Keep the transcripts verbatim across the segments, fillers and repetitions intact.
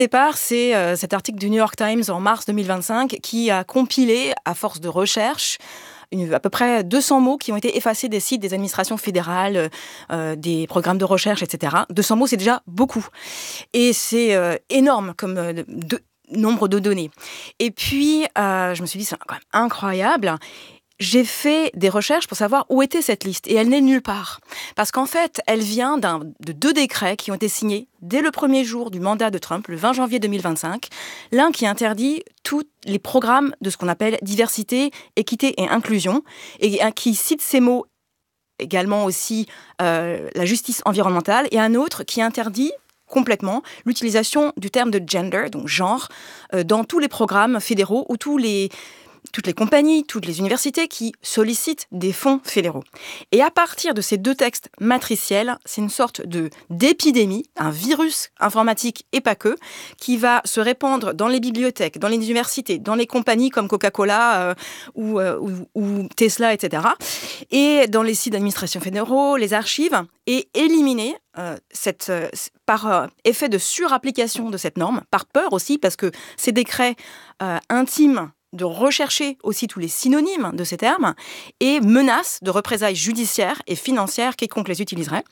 départ, c'est euh, cet article du New York Times en mars deux mille vingt-cinq qui a compilé, à force de recherche, une, à peu près deux cents mots qui ont été effacés des sites des administrations fédérales, euh, des programmes de recherche, et cetera. deux cents mots, c'est déjà beaucoup. Et c'est euh, énorme comme euh, de, nombre de données. Et puis, euh, je me suis dit, c'est quand même incroyable. J'ai fait des recherches pour savoir où était cette liste, et elle n'est nulle part. Parce qu'en fait, elle vient d'un, de deux décrets qui ont été signés dès le premier jour du mandat de Trump, le vingt janvier deux mille vingt-cinq. L'un qui interdit tous les programmes de ce qu'on appelle diversité, équité et inclusion, et un qui cite ces mots également aussi euh, la justice environnementale, et un autre qui interdit complètement l'utilisation du terme de gender, donc genre, euh, dans tous les programmes fédéraux ou tous les... toutes les compagnies, toutes les universités qui sollicitent des fonds fédéraux. Et à partir de ces deux textes matriciels, c'est une sorte de, d'épidémie, un virus informatique et pas que, qui va se répandre dans les bibliothèques, dans les universités, dans les compagnies comme Coca-Cola euh, ou, euh, ou, ou Tesla, et cetera, et dans les sites d'administration fédéraux, les archives, et éliminer euh, cette, euh, par euh, effet de surapplication de cette norme, par peur aussi, parce que ces décrets euh, intiment de rechercher aussi tous les synonymes de ces termes et menace de représailles judiciaires et financières quiconque les utiliserait.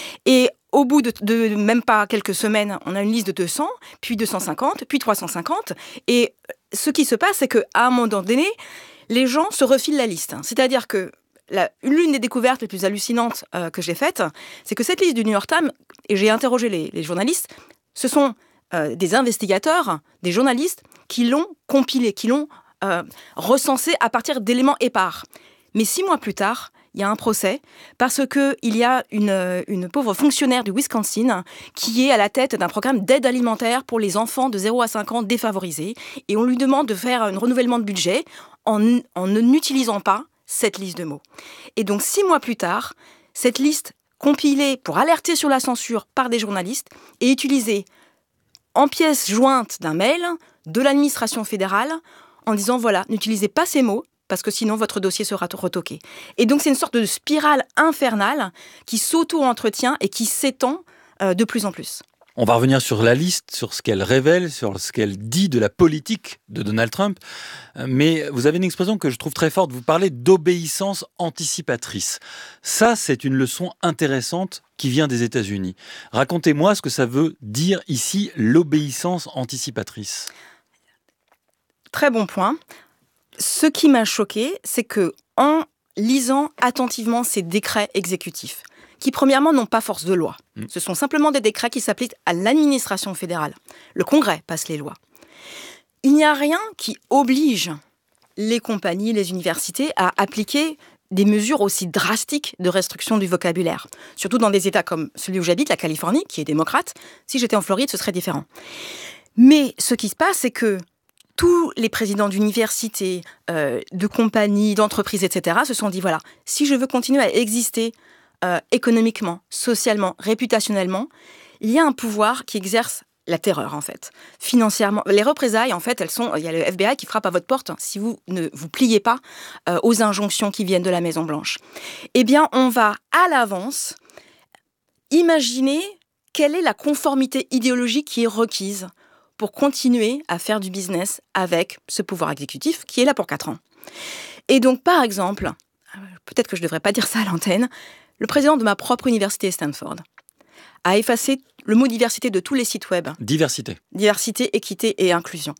Et au bout de, de même pas quelques semaines, on a une liste de deux cents, puis deux cent cinquante, puis trois cent cinquante. Et ce qui se passe, c'est qu'à un moment donné, les gens se refilent la liste. C'est-à-dire que la, l'une des découvertes les plus hallucinantes euh, que j'ai faites, c'est que cette liste du New York Times, et j'ai interrogé les, les journalistes, ce sont euh, des investigateurs, des journalistes qui l'ont compilée, qui l'ont Euh, recensé à partir d'éléments épars. Mais six mois plus tard, il y a un procès parce qu'il y a une, une pauvre fonctionnaire du Wisconsin qui est à la tête d'un programme d'aide alimentaire pour les enfants de zéro à cinq ans défavorisés. Et on lui demande de faire un renouvellement de budget en, en n'utilisant pas cette liste de mots. Et donc, six mois plus tard, cette liste compilée pour alerter sur la censure par des journalistes est utilisée en pièces jointes d'un mail de l'administration fédérale en disant, voilà, n'utilisez pas ces mots, parce que sinon votre dossier sera retoqué. Et donc c'est une sorte de spirale infernale qui s'auto-entretient et qui s'étend euh, de plus en plus. On va revenir sur la liste, sur ce qu'elle révèle, sur ce qu'elle dit de la politique de Donald Trump. Mais vous avez une expression que je trouve très forte, vous parlez d'obéissance anticipatrice. Ça, c'est une leçon intéressante qui vient des États-Unis. Racontez-moi ce que ça veut dire ici, l'obéissance anticipatrice. Très bon point. Ce qui m'a choqué, c'est que en lisant attentivement ces décrets exécutifs, qui premièrement n'ont pas force de loi, mmh. ce sont simplement des décrets qui s'appliquent à l'administration fédérale. Le Congrès passe les lois. Il n'y a rien qui oblige les compagnies, les universités à appliquer des mesures aussi drastiques de restriction du vocabulaire. Surtout dans des États comme celui où j'habite, la Californie, qui est démocrate. Si j'étais en Floride, ce serait différent. Mais ce qui se passe, c'est que tous les présidents d'universités, euh, de compagnies, d'entreprises, et cetera se sont dit, voilà, si je veux continuer à exister euh, économiquement, socialement, réputationnellement, il y a un pouvoir qui exerce la terreur, en fait. Financièrement, les représailles, en fait, elles sont... Il y a le F B I qui frappe à votre porte si vous ne vous pliez pas euh, aux injonctions qui viennent de la Maison-Blanche. Eh bien, on va, à l'avance, imaginer quelle est la conformité idéologique qui est requise pour continuer à faire du business avec ce pouvoir exécutif qui est là pour quatre ans. Et donc, par exemple, peut-être que je ne devrais pas dire ça à l'antenne, le président de ma propre université, Stanford, a effacé le mot diversité de tous les sites web. Diversité. Diversité, équité et inclusion.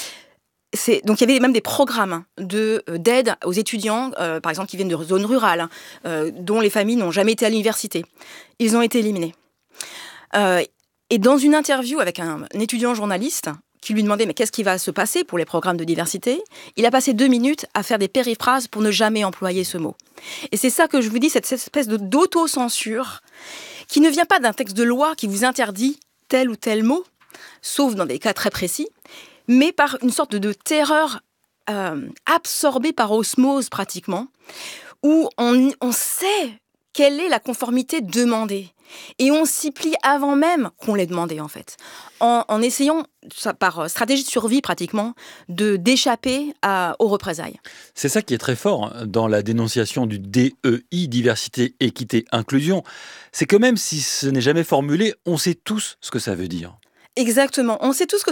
C'est, donc, il y avait même des programmes de, euh, d'aide aux étudiants, euh, par exemple, qui viennent de zones rurales, euh, dont les familles n'ont jamais été à l'université. Ils ont été éliminés. Euh, Et dans une interview avec un, un étudiant journaliste qui lui demandait mais qu'est-ce qui va se passer pour les programmes de diversité, il a passé deux minutes à faire des périphrases pour ne jamais employer ce mot. Et c'est ça que je vous dis, cette espèce de, d'autocensure qui ne vient pas d'un texte de loi qui vous interdit tel ou tel mot, sauf dans des cas très précis, mais par une sorte de, de terreur euh, absorbée par osmose pratiquement, où on, on sait quelle est la conformité demandée. Et on s'y plie avant même qu'on l'ait demandé, en fait. En, en essayant, par stratégie de survie pratiquement, de, d'échapper à, aux représailles. C'est ça qui est très fort dans la dénonciation du D E I, diversité, équité, inclusion. C'est que même si ce n'est jamais formulé, on sait tous ce que ça veut dire. Exactement. On sait tous que